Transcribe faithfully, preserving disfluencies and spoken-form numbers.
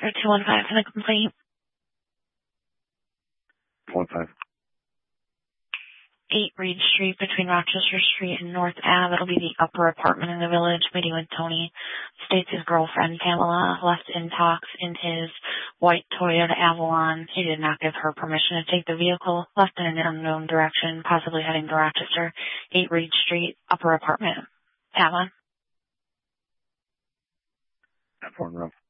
For two one five for the complaint. One five. eight Reed Street between Rochester Street and North Ave. It'll be the upper apartment in the village. Meeting with Tony. States his girlfriend, Pamela, left Intox in his white Toyota Avalon. He did not give her permission to take the vehicle. Left in an unknown direction, possibly heading to Rochester. eight Reed Street, upper apartment. Avalon. F one row.